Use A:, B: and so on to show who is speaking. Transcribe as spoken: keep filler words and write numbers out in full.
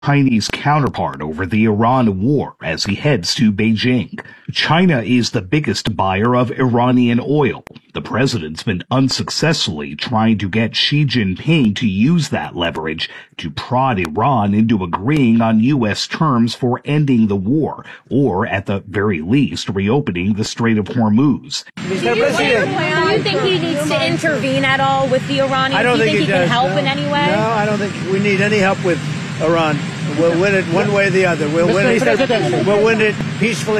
A: Chinese counterpart over the Iran war as he heads to Beijing. China is the biggest buyer of Iranian oil. The president's been unsuccessfully trying to get Xi Jinping to use that leverage to prod Iran into agreeing on U S terms for ending the war, or at the very least, reopening the Strait of Hormuz.
B: Mister President,
C: do you think he needs to intervene at all with the Iranians?
B: I don't
C: do you
B: think,
C: think
B: he,
C: he
B: does,
C: can help
B: no.
C: in any way?
B: No, I don't think we need any help with Iran. We'll win it one way or the other. We'll win it. We'll win it peacefully.